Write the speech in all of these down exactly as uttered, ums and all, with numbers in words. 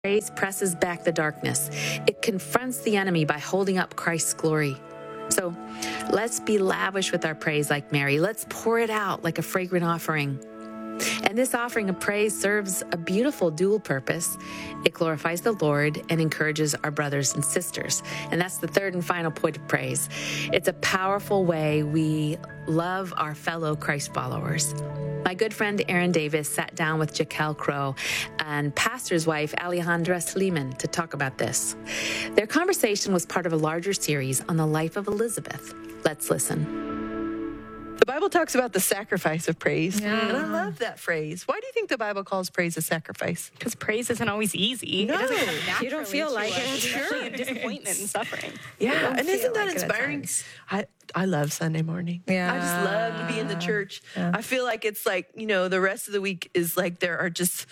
Praise presses back the darkness. It confronts the enemy by holding up Christ's glory. So let's be lavish with our praise like Mary. Let's pour it out like a fragrant offering. And this offering of praise serves a beautiful dual purpose. It glorifies the Lord and encourages our brothers and sisters. And that's the third and final point of praise. It's a powerful way we love our fellow Christ followers. My good friend Aaron Davis sat down with Jaquel Crow and pastor's wife Alejandra Sleeman to talk about this. Their conversation was part of a larger series on the life of Elizabeth. Let's listen. The Bible talks about the sacrifice of praise, Yeah. and I love that phrase. Why do you think the Bible calls praise a sacrifice? Because praise isn't always easy. No. It doesn't come naturally You don't feel to like us, it. especially Sure. in disappointment and suffering. Yeah, don't and feel isn't that like it at inspiring? times. I I love Sunday morning. Yeah. I just love to be in the church. Yeah. I feel like it's like, you know, the rest of the week is like there are just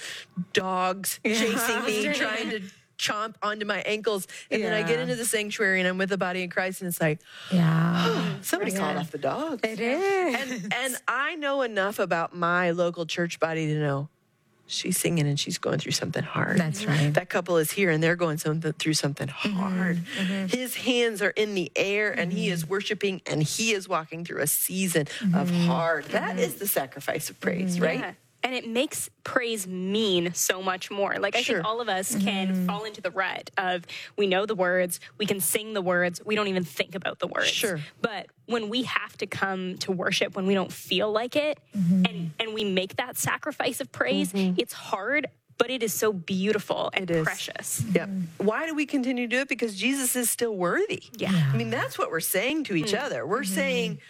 dogs chasing me, trying to chomp onto my ankles. And then I get Yeah. into the sanctuary and I'm with the body of Christ and it's like, Yeah. somebody Yeah. called off the dogs. It is. And and I know enough about my local church body to know she's singing and she's going through something hard. That's right. That couple is here and they're going something through something hard. His hands are in the air and he is worshiping and he is walking through a season of hard. That is the sacrifice of praise, right? Yeah. And it makes praise mean so much more. Like, I Sure. think all of us can fall into the rut of we know the words, we can sing the words, we don't even think about the words. Sure. But when we have to come to worship when we don't feel like it, and, and we make that sacrifice of praise, it's hard, but it is so beautiful and It is. precious. Yep. Why do we continue to do it? Because Jesus is still worthy. Yeah. I mean, that's what we're saying to each other. We're saying,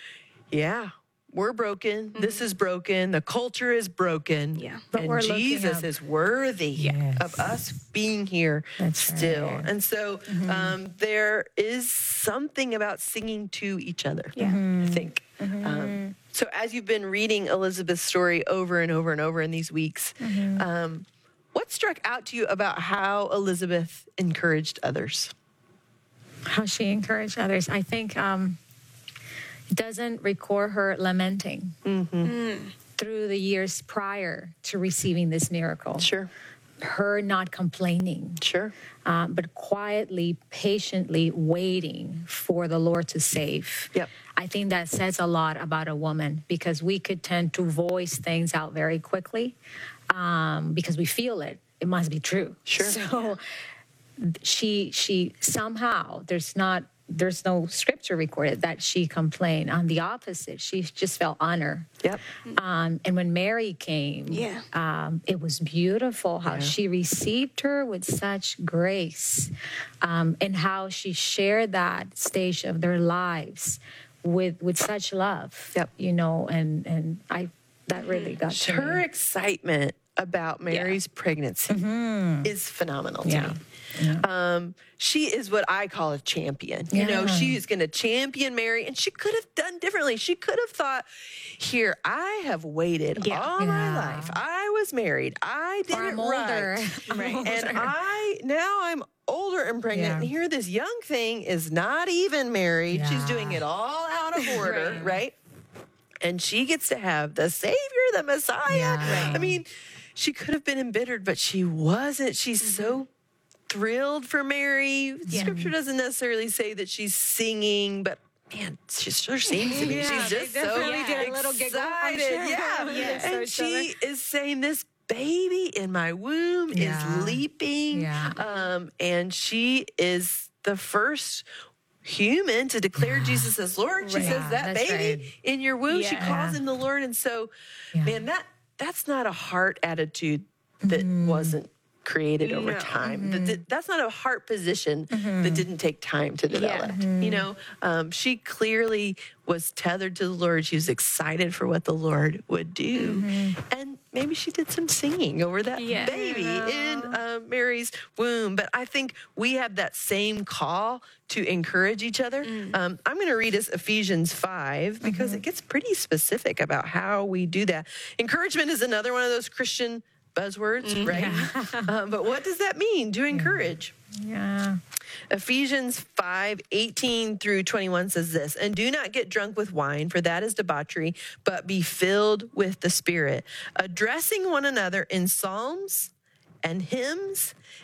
yeah, we're broken. This is broken. The culture is broken. Yeah. But and we're looking Jesus up. is worthy Yes. of us being here That's still. right. And so um, there is something about singing to each other, Yeah. I think. Um, so as you've been reading Elizabeth's story over and over and over in these weeks, um, what struck out to you about how Elizabeth encouraged others? How she encouraged others. I think um, it doesn't record her lamenting through the years prior to receiving this miracle. Sure, Her not complaining, sure. um, but quietly, patiently waiting for the Lord to save. Yep. I think that says a lot about a woman because we could tend to voice things out very quickly um, because we feel it. It must be true. Sure. So she she somehow there's not there's no scripture recorded that she complained. On the opposite, she just felt honor. Yep. Um, and when Mary came, Yeah. um, it was beautiful how Yeah. she received her with such grace, um, and how she shared that stage of their lives with with such love. Yep. You know, and and I that really got to Her me. excitement about Mary's pregnancy is phenomenal to Yeah. me. Um, she is what I call a champion. You know, Yeah. she is going to champion Mary, and she could have done differently. She could have thought, here, I have waited Yeah. all my Yeah. life. I was married. I did Or it I'm older. right. I'm And older. I, now I'm older and pregnant, Yeah. and here this young thing is not even married. She's Yeah. doing it all out of order, Right. right? And she gets to have the Savior, the Messiah. Yeah. I mean, she could have been embittered, but she wasn't. She's so thrilled for Mary. Scripture doesn't necessarily say that she's singing, but man, she sure seems to be. Yeah, she's they just so definitely did a little giggle, I'm excited. sure. Yeah. Yeah. And she is saying, this baby in my womb Yeah. is leaping. Yeah. Um, and she is the first human to declare Jesus as Lord. She Right. says, Yeah, that that's baby right. in your womb, she Yeah. calls him the Lord. And so, Yeah. man, that that's not a heart attitude that wasn't created over No. time. That- that- that's not a heart position that didn't take time to develop. You know, um, she clearly was tethered to the Lord. She was excited for what the Lord would do. And maybe she did some singing over that Yeah. baby in uh, Mary's womb. But I think we have that same call to encourage each other. Um, I'm going to read us Ephesians five because it gets pretty specific about how we do that. Encouragement is another one of those Christian buzzwords, right? um, but what does that mean to encourage? Yeah. Ephesians five, eighteen through twenty-one says this, and do not get drunk with wine, for that is debauchery, but be filled with the Spirit, addressing one another in psalms and hymns